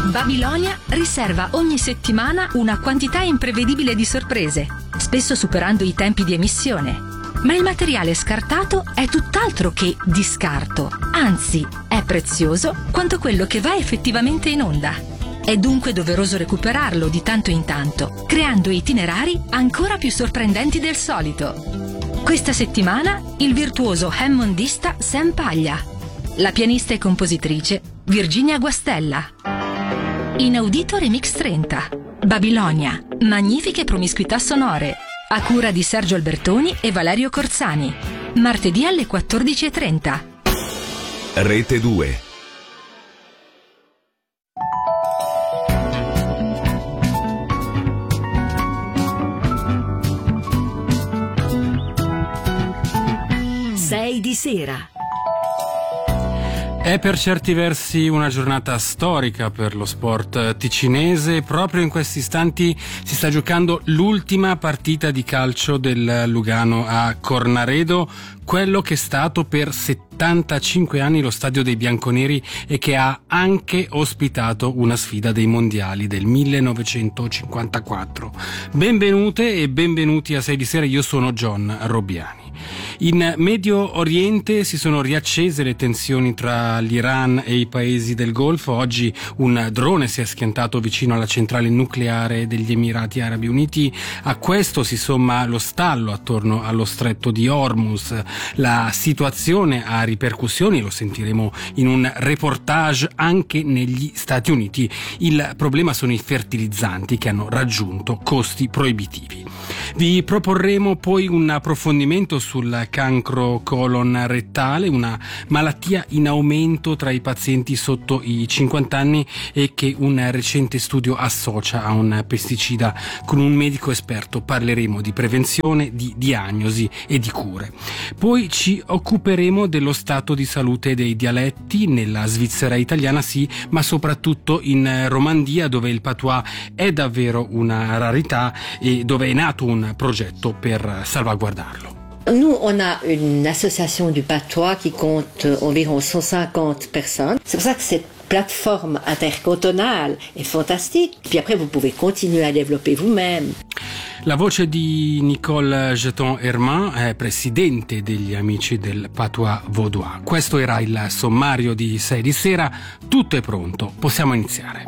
Babilonia riserva ogni settimana una quantità imprevedibile di sorprese, spesso superando i tempi di emissione. Ma il materiale scartato è tutt'altro che di scarto, anzi è prezioso quanto quello che va effettivamente in onda. È dunque doveroso recuperarlo di tanto in tanto, creando itinerari ancora più sorprendenti del solito. Questa settimana il virtuoso hammondista Sam Paglia, la pianista e compositrice Virginia Guastella. Inaudito Remix 30, Babilonia, magnifiche promiscuità sonore, a cura di Sergio Albertoni e Valerio Corzani, martedì alle 14:30. Rete 2. Sei di sera. È per certi versi una giornata storica per lo sport ticinese. Proprio in questi istanti si sta giocando l'ultima partita di calcio del Lugano a Cornaredo, quello che è stato per 75 anni lo stadio dei bianconeri e che ha anche ospitato una sfida dei mondiali del 1954. Benvenute e benvenuti a 6 di sera, io sono John Robbiani. In Medio Oriente si sono riaccese le tensioni tra l'Iran e i paesi del Golfo. Oggi un drone si è schiantato vicino alla centrale nucleare degli Emirati Arabi Uniti. A questo si somma lo stallo attorno allo stretto di Hormuz. La situazione ha ripercussioni, lo sentiremo in un reportage anche negli Stati Uniti. Il problema sono i fertilizzanti che hanno raggiunto costi proibitivi. Vi proporremo poi un approfondimento sul cancro colon rettale, una malattia in aumento tra i pazienti sotto i 50 anni e che un recente studio associa a un pesticida. Con un medico esperto parleremo di prevenzione, di diagnosi e di cure. Poi ci occuperemo dello stato di salute dei dialetti nella Svizzera italiana, sì, ma soprattutto in Romandia, dove il patois è davvero una rarità e dove è nato un progetto per salvaguardarlo. Nous, on a une association du patois qui compte environ 150 personnes. C'est pour ça que cette plateforme intercantonale est fantastique. Puis après, vous pouvez continuer à développer vous-même. La voce di Nicole Jeton-Herman è presidente degli Amici del Patois Vaudois. Questo era il sommario di 6 di sera. Tutto è pronto, possiamo iniziare.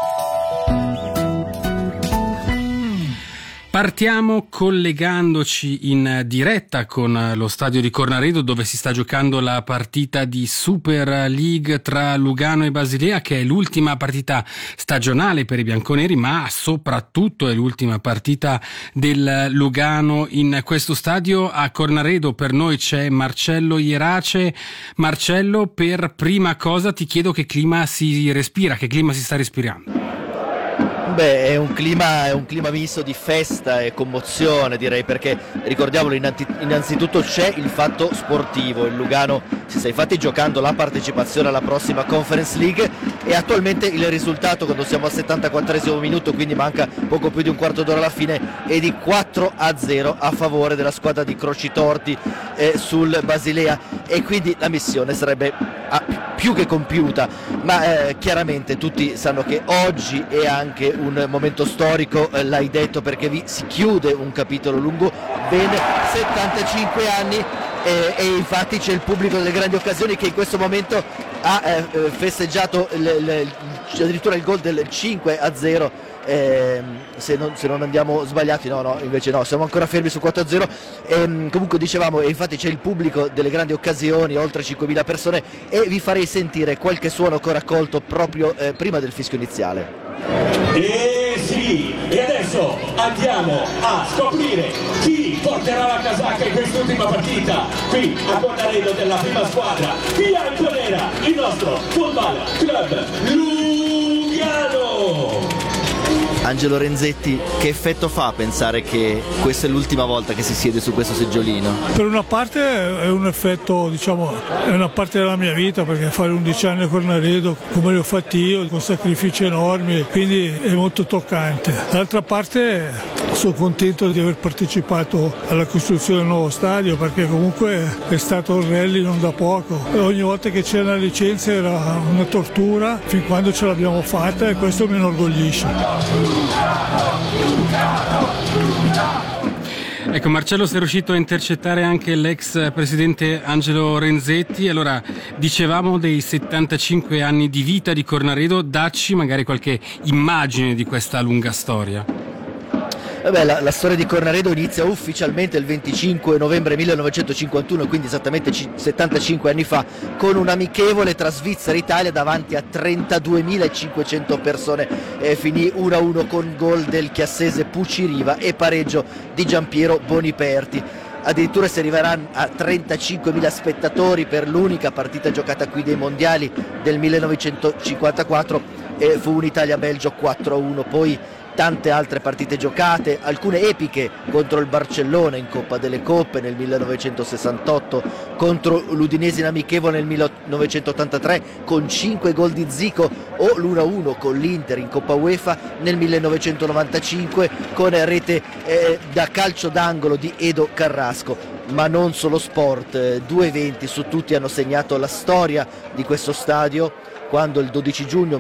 Partiamo collegandoci in diretta con lo stadio di Cornaredo, dove si sta giocando la partita di Super League tra Lugano e Basilea, che è l'ultima partita stagionale per i bianconeri, ma soprattutto è l'ultima partita del Lugano in questo stadio. A Cornaredo per noi c'è Marcello Ierace. Marcello, per prima cosa ti chiedo che clima si respira, che clima si sta respirando. Beh, è un clima misto di festa e commozione, direi, perché ricordiamolo, innanzitutto c'è il fatto sportivo. Il Lugano si sta infatti giocando la partecipazione alla prossima Conference League e attualmente il risultato, quando siamo al 74esimo minuto, quindi manca poco più di un quarto d'ora alla fine, è di 4-0 a favore della squadra di Crocitorti sul Basilea, e quindi la missione sarebbe più che compiuta, ma chiaramente tutti sanno che oggi è anche un momento storico, l'hai detto, perché si chiude un capitolo lungo ben 75 anni e infatti c'è il pubblico delle grandi occasioni che in questo momento ha festeggiato addirittura il gol del 5-0. Se non andiamo sbagliati, invece no, siamo ancora fermi su 4-0. Comunque dicevamo, e infatti c'è il pubblico delle grandi occasioni, oltre 5.000 persone, e vi farei sentire qualche suono che ho raccolto proprio prima del fischio iniziale. Sì, e adesso andiamo a scoprire chi porterà la casacca in quest'ultima partita qui a Cornaredo della prima squadra bianconera, il nostro Football Club Lugano. Angelo Renzetti, che effetto fa pensare che questa è l'ultima volta che si siede su questo seggiolino? Per una parte è un effetto, è una parte della mia vita, perché fare 11 anni a Cornaredo come li ho fatti io, con sacrifici enormi, quindi è molto toccante. D'altra parte sono contento di aver partecipato alla costruzione del nuovo stadio, perché comunque è stato un rally non da poco. Ogni volta che c'era la licenza era una tortura, fin quando ce l'abbiamo fatta, e questo mi inorgoglisce. Ecco, Marcello, sei riuscito a intercettare anche l'ex presidente Angelo Renzetti. Allora, dicevamo dei 75 anni di vita di Cornaredo, dacci magari qualche immagine di questa lunga storia. La storia di Cornaredo inizia ufficialmente il 25 novembre 1951, quindi esattamente 75 anni fa, con un amichevole tra Svizzera e Italia davanti a 32.500 persone. Finì 1-1 con gol del chiassese Pucci Riva e pareggio di Giampiero Boniperti. Addirittura si arriverà a 35.000 spettatori per l'unica partita giocata qui dei mondiali del 1954, e fu un Italia-Belgio 4-1. Poi tante altre partite giocate, alcune epiche contro il Barcellona in Coppa delle Coppe nel 1968, contro l'Udinese in amichevole nel 1983 con 5 gol di Zico, o l'1-1 con l'Inter in Coppa UEFA nel 1995 con rete da calcio d'angolo di Edo Carrasco. Ma non solo sport, 2 eventi su tutti hanno segnato la storia di questo stadio. Quando il 12 giugno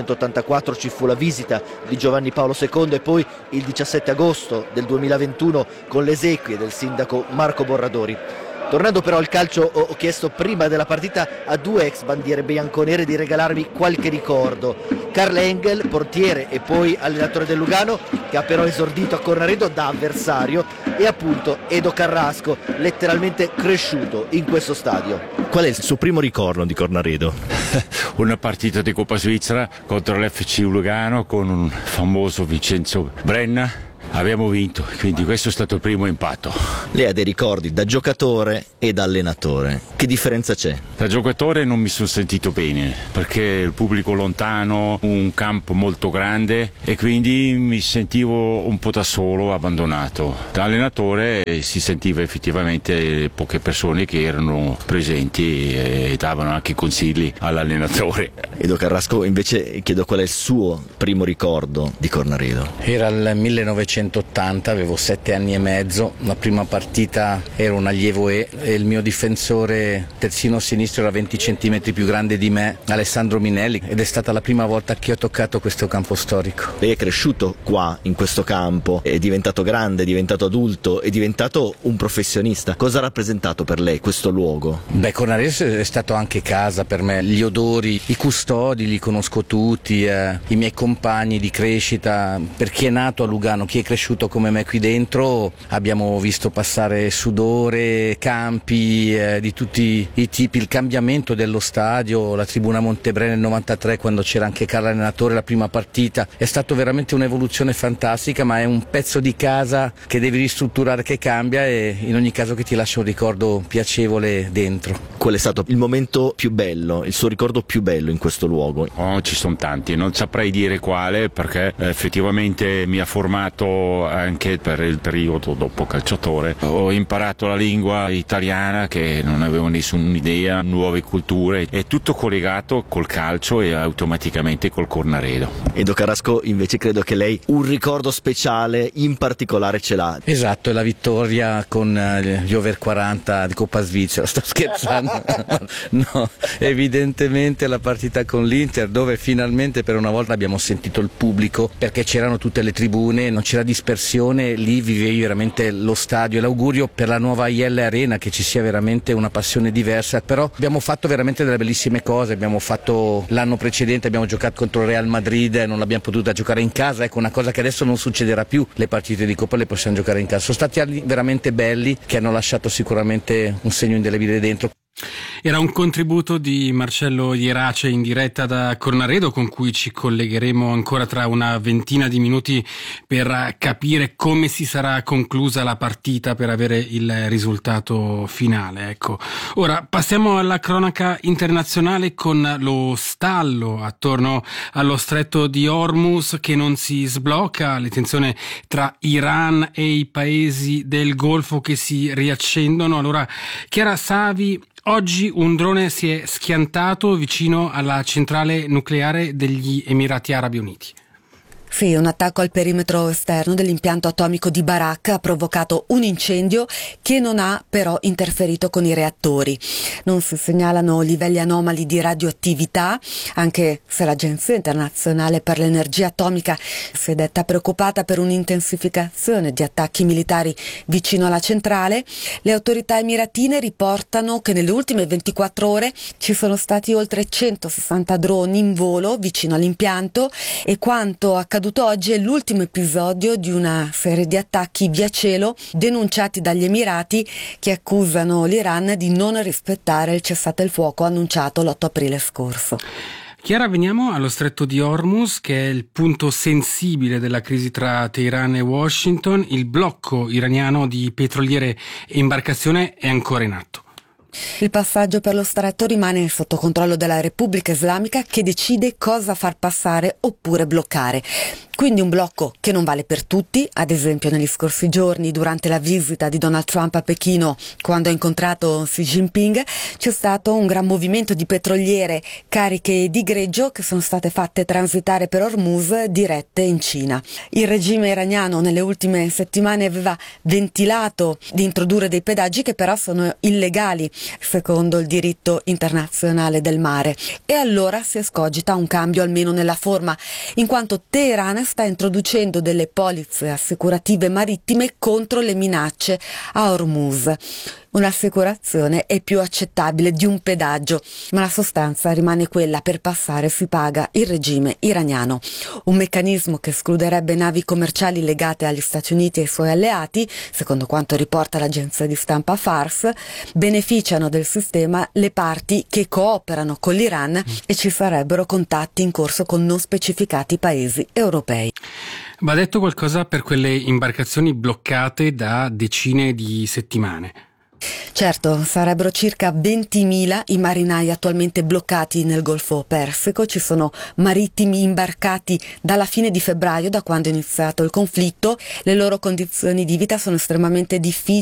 1984 ci fu la visita di Giovanni Paolo II, e poi il 17 agosto del 2021 con le esequie del sindaco Marco Borradori. Tornando però al calcio, ho chiesto prima della partita a 2 ex bandiere bianconere di regalarmi qualche ricordo. Karl Engel, portiere e poi allenatore del Lugano, che ha però esordito a Cornaredo da avversario, e appunto Edo Carrasco, letteralmente cresciuto in questo stadio. Qual è il suo primo ricordo di Cornaredo? Una partita di Coppa Svizzera contro l'FC Lugano con un famoso Vincenzo Brenna. Abbiamo vinto, quindi questo è stato il primo impatto. Lei ha dei ricordi da giocatore e da allenatore. Che differenza c'è? Da giocatore non mi sono sentito bene, perché il pubblico lontano, un campo molto grande, e quindi mi sentivo un po' da solo, abbandonato. Da allenatore si sentiva effettivamente poche persone che erano presenti e davano anche consigli all'allenatore. Edo Carrasco, invece, chiedo qual è il suo primo ricordo di Cornaredo. Era il 1980, avevo 7 anni e mezzo, la prima partita ero un allievo e il mio difensore terzino sinistro era 20 cm più grande di me, Alessandro Minelli, ed è stata la prima volta che ho toccato questo campo storico. Lei è cresciuto qua, in questo campo, è diventato grande, è diventato adulto, è diventato un professionista. Cosa ha rappresentato per lei questo luogo? Cornaredo è stato anche casa per me, gli odori, i custodi li conosco tutti, i miei compagni di crescita. Per chi è nato a Lugano, chi è cresciuto come me qui dentro, abbiamo visto passare sudore, campi di tutti i tipi, il cambiamento dello stadio, la tribuna Montebre nel 93 quando c'era anche Carlo allenatore, la prima partita. È stato veramente un'evoluzione fantastica, ma è un pezzo di casa che devi ristrutturare, che cambia, e in ogni caso che ti lascia un ricordo piacevole dentro. Qual è stato il momento più bello, il suo ricordo più bello in questo luogo? Ci sono tanti, non saprei dire quale, perché effettivamente mi ha formato anche per il periodo dopo calciatore. Ho imparato la lingua italiana che non avevo nessuna idea, nuove culture, è tutto collegato col calcio e automaticamente col Cornaredo. Edo Carrasco, invece credo che lei un ricordo speciale in particolare ce l'ha. Esatto, è la vittoria con gli over 40 di Coppa Svizzera, sto scherzando. No, evidentemente la partita con l'Inter, dove finalmente per una volta abbiamo sentito il pubblico, perché c'erano tutte le tribune, non c'era dispersione, lì vivevi veramente lo stadio, e l'augurio per la nuova IL Arena che ci sia veramente una passione diversa. Però abbiamo fatto veramente delle bellissime cose, abbiamo fatto l'anno precedente, abbiamo giocato contro il Real Madrid e non l'abbiamo potuta giocare in casa, ecco, una cosa che adesso non succederà più, le partite di Coppa le possiamo giocare in casa. Sono stati anni veramente belli che hanno lasciato sicuramente un segno indelebile dentro. Era un contributo di Marcello Ierace in diretta da Cornaredo, con cui ci collegheremo ancora tra una ventina di minuti per capire come si sarà conclusa la partita, per avere il risultato finale. Ecco. Ora passiamo alla cronaca internazionale, con lo stallo attorno allo stretto di Hormuz che non si sblocca, le tensioni tra Iran e i paesi del Golfo che si riaccendono. Allora, Chiara Savi, oggi un drone si è schiantato vicino alla centrale nucleare degli Emirati Arabi Uniti. Sì, un attacco al perimetro esterno dell'impianto atomico di Barak ha provocato un incendio che non ha però interferito con i reattori. Non si segnalano livelli anomali di radioattività, anche se l'Agenzia internazionale per l'energia atomica si è detta preoccupata per un'intensificazione di attacchi militari vicino alla centrale. Le autorità emiratine riportano che nelle ultime 24 ore ci sono stati oltre 160 droni in volo vicino all'impianto e quanto accaduto oggi è l'ultimo episodio di una serie di attacchi via cielo denunciati dagli Emirati che accusano l'Iran di non rispettare il cessate il fuoco annunciato l'8 aprile scorso. Chiara, veniamo allo stretto di Hormuz, che è il punto sensibile della crisi tra Teheran e Washington. Il blocco iraniano di petroliere e imbarcazione è ancora in atto. Il passaggio per lo stretto rimane sotto controllo della Repubblica Islamica, che decide cosa far passare oppure bloccare. Quindi un blocco che non vale per tutti. Ad esempio negli scorsi giorni, durante la visita di Donald Trump a Pechino, quando ha incontrato Xi Jinping, c'è stato un gran movimento di petroliere cariche di greggio che sono state fatte transitare per Hormuz dirette in Cina. Il regime iraniano nelle ultime settimane aveva ventilato di introdurre dei pedaggi che però sono illegali secondo il diritto internazionale del mare, e allora si escogita un cambio almeno nella forma, in quanto Teheran sta introducendo delle polizze assicurative marittime contro le minacce a Hormuz. Un'assicurazione è più accettabile di un pedaggio, ma la sostanza rimane quella: per passare si paga il regime iraniano. Un meccanismo che escluderebbe navi commerciali legate agli Stati Uniti e ai suoi alleati. Secondo quanto riporta l'agenzia di stampa Fars, beneficiano del sistema le parti che cooperano con l'Iran e ci sarebbero contatti in corso con non specificati paesi europei. Va detto qualcosa per quelle imbarcazioni bloccate da decine di settimane? Certo, sarebbero circa 20.000 i marinai attualmente bloccati nel Golfo Persico. Ci sono marittimi imbarcati dalla fine di febbraio, da quando è iniziato il conflitto. Le loro condizioni di vita sono estremamente difficili.